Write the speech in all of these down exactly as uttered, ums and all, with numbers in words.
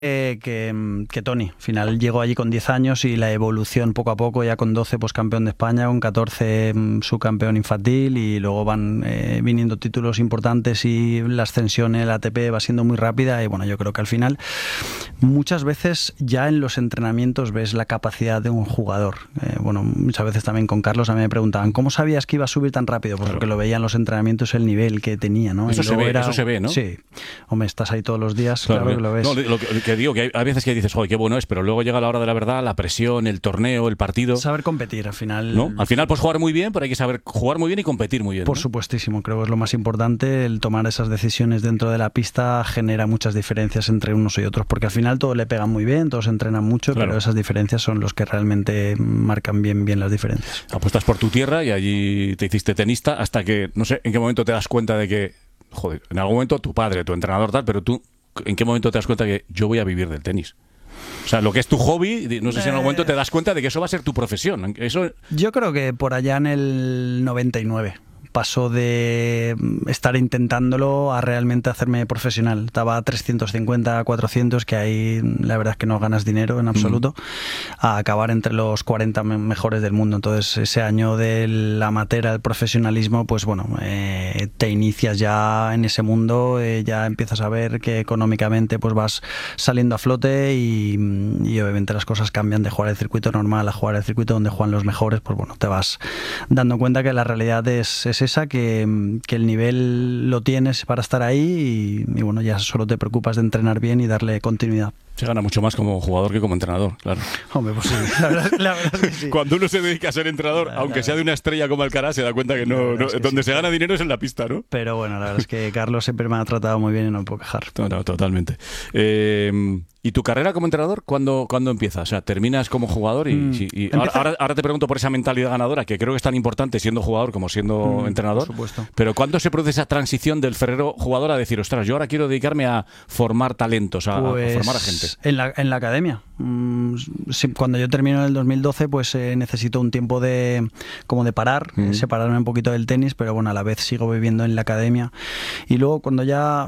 Eh, que, que Toni, al final llegó allí con diez años y la evolución poco a poco, ya con doce pues campeón de España, con catorce subcampeón infantil y luego van eh, viniendo títulos importantes y la ascensión en el A T P va siendo muy rápida y bueno, yo creo que al final muchas veces ya en los entrenamientos ves la capacidad de un jugador. Eh, bueno, muchas veces también con Carlos a mí me preguntaban, ¿cómo sabías que iba a subir tan rápido? Pues claro, porque lo veía en los entrenamientos el nivel que tenía, ¿no? Eso, se ve, era... eso se ve, ¿no? Sí. Hombre, estás ahí todos los días, claro, claro que lo ves. No, lo que, que digo, que hay, hay veces que dices, joder, qué bueno es, pero luego llega la hora de la verdad, la presión, el torneo, el partido. Saber competir, al final. ¿No? Al final puedes jugar muy bien, pero hay que saber jugar muy bien y competir muy bien. Por ¿no? supuestísimo, creo que es lo más importante. El tomar esas decisiones dentro de la pista genera muchas diferencias entre unos y otros, porque al final todos le pegan muy bien, todos entrenan mucho, claro, pero esas diferencias son los que realmente marcan bien, bien las diferencias. Apuestas por tu tierra y allí te hiciste tenista hasta que, no sé, en qué momento te das cuenta de que, joder, en algún momento tu padre, tu entrenador tal, pero tú, ¿en qué momento te das cuenta que yo voy a vivir del tenis? O sea, lo que es tu hobby, no sé si en algún momento te das cuenta de que eso va a ser tu profesión. Eso... Yo creo que por allá en el noventa y nueve pasó de estar intentándolo a realmente hacerme profesional. Estaba a trescientos cincuenta, cuatrocientos, que ahí la verdad es que no ganas dinero en absoluto, mm. a acabar entre los cuarenta mejores del mundo. Entonces ese año del amateur al profesionalismo, pues bueno, eh, te inicias ya en ese mundo, eh, ya empiezas a ver que económicamente pues vas saliendo a flote y, y obviamente las cosas cambian de jugar el circuito normal a jugar el circuito donde juegan los mejores, pues bueno, te vas dando cuenta que la realidad es, es esa, que, que el nivel lo tienes para estar ahí y, y bueno, ya solo te preocupas de entrenar bien y darle continuidad. Se gana mucho más como jugador que como entrenador, claro. Hombre, pues sí, la verdad, la verdad es que sí. Cuando uno se dedica a ser entrenador, la, aunque la sea de una estrella como Alcaraz, se da cuenta que no, no es que donde sí, se gana claro. dinero es en la pista, ¿no? Pero bueno, la verdad es que Carlos siempre me ha tratado muy bien y no me puedo quejar. No, no, totalmente. Eh, ¿Y tu carrera como entrenador cuándo, cuándo empieza? O sea, ¿terminas como jugador? Y, mm, y, y ahora, ahora, ahora te pregunto por esa mentalidad ganadora, que creo que es tan importante siendo jugador como siendo mm, entrenador. Por supuesto. Pero ¿cuándo se produce esa transición del ferrero jugador a decir, ostras, yo ahora quiero dedicarme a formar talentos, a, pues, a formar a gente? En la, en la academia. Mm, sí, cuando yo termino en el dos mil doce, pues eh, necesito un tiempo de como de parar, mm. separarme un poquito del tenis, pero bueno, a la vez sigo viviendo en la academia. Y luego cuando ya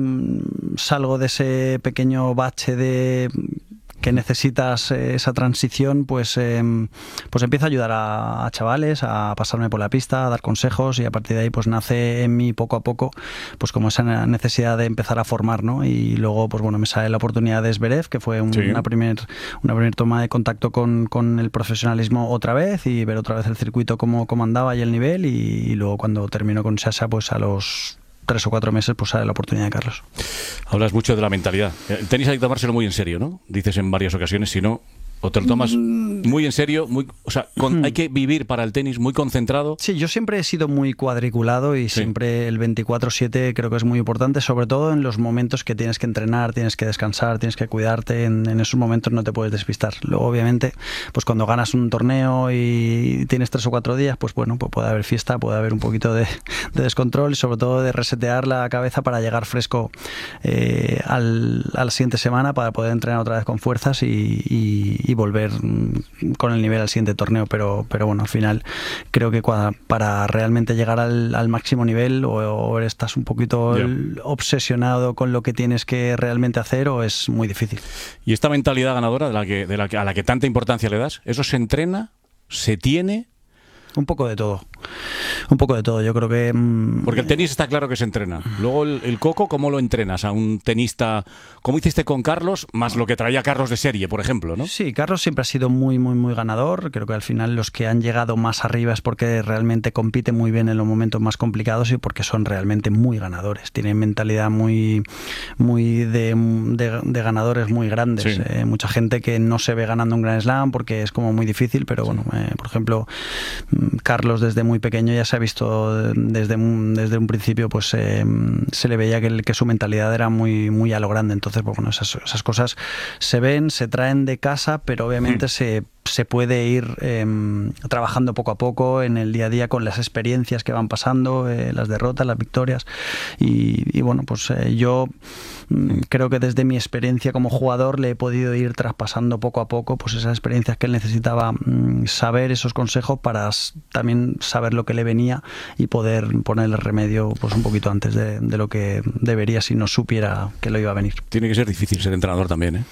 mm, salgo de ese pequeño bache de que necesitas eh, esa transición, pues, eh, pues empiezo a ayudar a, a chavales, a pasarme por la pista, a dar consejos y a partir de ahí pues nace en mí poco a poco pues como esa necesidad de empezar a formar, ¿no? Y luego pues bueno, me sale la oportunidad de Zverev, que fue un, sí. una primer una primer toma de contacto con, con el profesionalismo otra vez y ver otra vez el circuito cómo, cómo andaba y el nivel y, y luego cuando termino con Sasha pues a los tres o cuatro meses pues sale la oportunidad de Carlos. Hablas mucho de la mentalidad. El tenis hay que tomárselo muy en serio, ¿no? Dices en varias ocasiones, si no, o te lo tomas muy en serio, muy, o sea, con, hay que vivir para el tenis muy concentrado. Sí, yo siempre he sido muy cuadriculado y sí. siempre el veinticuatro siete creo que es muy importante, sobre todo en los momentos que tienes que entrenar, tienes que descansar, tienes que cuidarte, en, en esos momentos no te puedes despistar. Luego, obviamente, pues cuando ganas un torneo y tienes tres o cuatro días, pues bueno, pues puede haber fiesta, puede haber un poquito de, de descontrol y sobre todo de resetear la cabeza para llegar fresco eh, al, a la siguiente semana para poder entrenar otra vez con fuerzas y, y, y volver con el nivel al siguiente torneo, pero, pero bueno, al final creo que para, para realmente llegar al, al máximo nivel o, o estás un poquito yeah. obsesionado con lo que tienes que realmente hacer o es muy difícil. ¿Y esta mentalidad ganadora de la que, de la que, a la que tanta importancia le das, eso se entrena, se tiene? Un poco de todo. Un poco de todo, yo creo que... Mmm... Porque el tenis está claro que se entrena. Luego el, el coco, ¿cómo lo entrenas? A un tenista, ¿cómo hiciste con Carlos? Más lo que traía Carlos de serie, por ejemplo, ¿no? Sí, Carlos siempre ha sido muy, muy, muy ganador. Creo que al final los que han llegado más arriba es porque realmente compiten muy bien en los momentos más complicados y porque son realmente muy ganadores. Tienen mentalidad muy, muy de, de, de ganadores muy grandes. Sí. Eh, mucha gente que no se ve ganando un Grand Slam porque es como muy difícil, pero bueno, eh, por ejemplo... Carlos desde muy pequeño ya se ha visto desde, desde un principio pues eh, se le veía que, que su mentalidad era muy, muy a lo grande, entonces pues, bueno, esas, esas cosas se ven, se traen de casa, pero obviamente mm. se se puede ir eh, trabajando poco a poco en el día a día con las experiencias que van pasando, eh, las derrotas, las victorias. Y, y bueno, pues eh, yo mm, creo que desde mi experiencia como jugador le he podido ir traspasando poco a poco pues esas experiencias que él necesitaba mm, saber, esos consejos para s- también saber lo que le venía y poder ponerle remedio pues un poquito antes de, de lo que debería si no supiera que lo iba a venir. Tiene que ser difícil ser entrenador también, ¿eh?